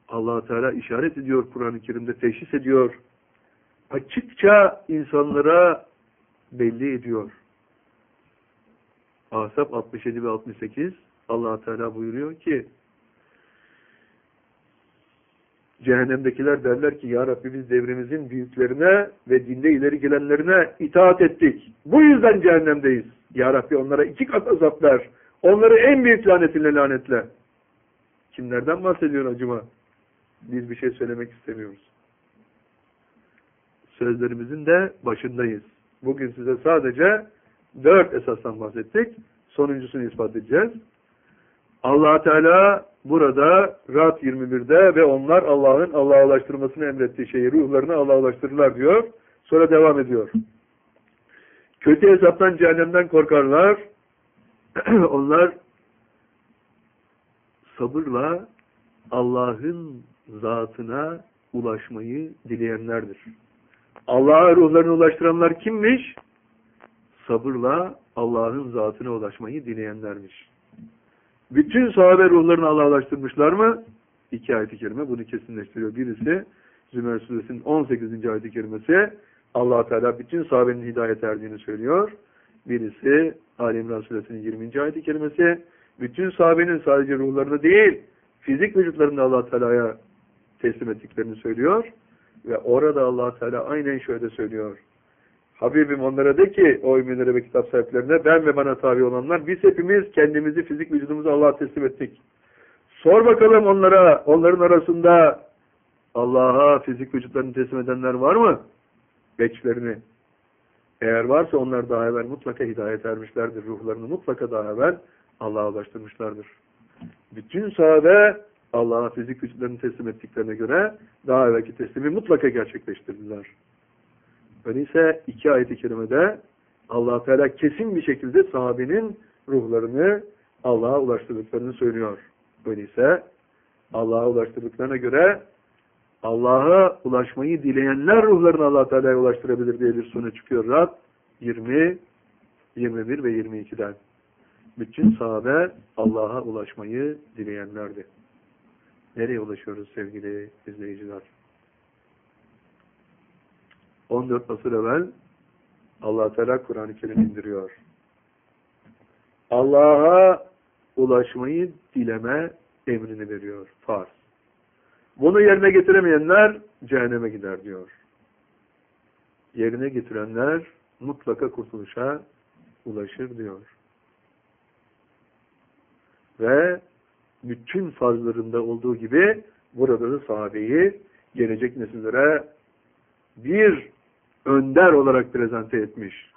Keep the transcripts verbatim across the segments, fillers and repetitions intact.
Allah Teala işaret ediyor, Kur'an-ı Kerim'de teşhis ediyor. Açıkça insanlara belli ediyor. Ahzab altmış yedi ve altmış sekiz Allah Teala buyuruyor ki cehennemdekiler derler ki ya Rabbi biz devrimizin büyüklerine ve dinde ileri gelenlerine itaat ettik. Bu yüzden cehennemdeyiz. Ya Rabbi onlara iki kat azap ver. Onları en büyük lanetinle lanetle. Kimlerden bahsediyor acaba? Biz bir şey söylemek istemiyoruz. Sözlerimizin de başındayız. Bugün size sadece dört esasdan bahsettik. Sonuncusunu ispat edeceğiz. Allah Teala burada Ra'd yirmi birde ve onlar Allah'ın Allah'a ulaştırmasını emrettiği şeyi ruhlarına Allah'a ulaştırırlar diyor. Sonra devam ediyor. Kötü hesaptan cehennemden korkarlar. Onlar sabırla Allah'ın zatına ulaşmayı dileyenlerdir. Allah'a ruhlarını ulaştıranlar kimmiş? Sabırla Allah'ın zatına ulaşmayı dileyenlermiş. Bütün sahabe ruhlarını Allah'a ulaştırmışlar mı? İki ayet-i kerime bunu kesinleştiriyor. Birisi Zümer Suresinin on sekizinci ayet-i kerimesi Allah Teala bütün sahabenin hidayet erdiğini söylüyor. Birisi Ali İmran Suresinin yirminci ayet-i kerimesi bütün sahabenin sadece ruhlarını değil fizik vücutlarını Allah Teala'ya teslim ettiklerini söylüyor. Ve orada Allah Teala aynen şöyle söylüyor. Habibim onlara de ki o ümmelere ve kitap sahiplerine ben ve bana tabi olanlar biz hepimiz kendimizi fizik vücudumuzu Allah'a teslim ettik. Sor bakalım onlara, onların arasında Allah'a fizik vücutlarını teslim edenler var mı? Beçlerini. Eğer varsa onlar daha evvel mutlaka hidayet ermişlerdir. Ruhlarını mutlaka daha evvel Allah'a ulaştırmışlardır. Bütün sahabe Allah'a fizik vücutlarını teslim ettiklerine göre daha evvelki teslimi mutlaka gerçekleştirdiler. Öyleyse iki ayet-i kerimede Allah Teala kesin bir şekilde sahabenin ruhlarını Allah'a ulaştırdıklarını söylüyor. Öyleyse Allah'a ulaştırdıklarına göre Allah'a ulaşmayı dileyenler ruhlarını Allah Teala'ya ulaştırabilir diye bir sonuç çıkıyor. Ra'd yirmi, yirmi bir ve yirmi ikiden. Bütün sahabe Allah'a ulaşmayı dileyenlerdi. Nereye ulaşıyoruz sevgili izleyiciler? on dört asır evvel Allah Teala Kur'an-ı Kerim indiriyor. Allah'a ulaşmayı dileme emrini veriyor. Farz. Bunu yerine getiremeyenler cehenneme gider diyor. Yerine getirenler mutlaka kurtuluşa ulaşır diyor. Ve bütün farzlarında olduğu gibi burada da sahabeyi gelecek nesillere bir önder olarak prezente etmiş.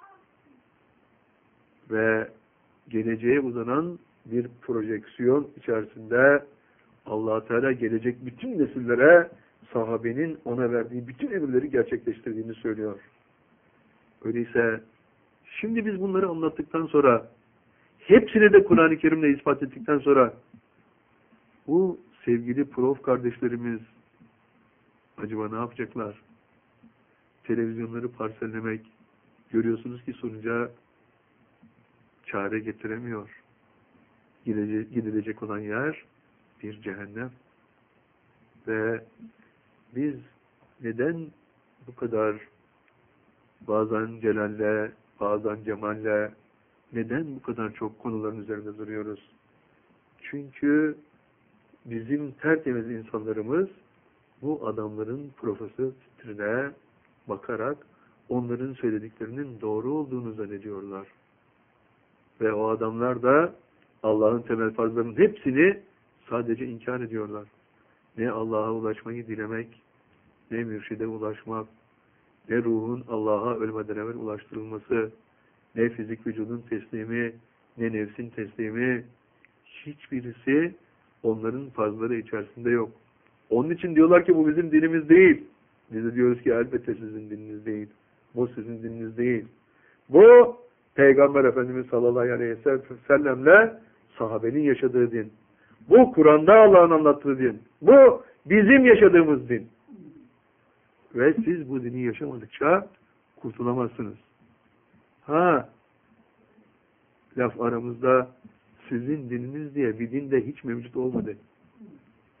Ve geleceğe uzanan bir projeksiyon içerisinde Allah Teala gelecek bütün nesillere sahabenin ona verdiği bütün emirleri gerçekleştirdiğini söylüyor. Öyleyse şimdi biz bunları anlattıktan sonra hepsini de Kur'an-ı Kerim'le ispat ettikten sonra bu sevgili prof kardeşlerimiz acaba ne yapacaklar? Televizyonları parsellemek görüyorsunuz ki sonuca çare getiremiyor. Gidecek, gidilecek olan yer bir cehennem. Ve biz neden bu kadar bazen celalle, bazen cemalle neden bu kadar çok konuların üzerinde duruyoruz? Çünkü bizim tertemiz insanlarımız bu adamların profesörüne bakarak onların söylediklerinin doğru olduğunu zannediyorlar. Ve o adamlar da Allah'ın temel farzlarının hepsini sadece inkar ediyorlar. Ne Allah'a ulaşmayı dilemek, ne mürşide ulaşmak, ne ruhun Allah'a ölmeden evvel ulaştırılması, ne fizik vücudun teslimi, ne nefsin teslimi, hiçbirisi onların farzları içerisinde yok. Onun için diyorlar ki bu bizim dinimiz değil. Biz de diyoruz ki elbette sizin dininiz değil. Bu sizin dininiz değil. Bu Peygamber Efendimiz sallallahu aleyhi ve sellemle sahabenin yaşadığı din. Bu Kur'an'da Allah'ın anlattığı din. Bu bizim yaşadığımız din. Ve siz bu dini yaşamadıkça kurtulamazsınız. Ha, laf aramızda sizin dininiz diye bir din de hiç mevcut olmadı.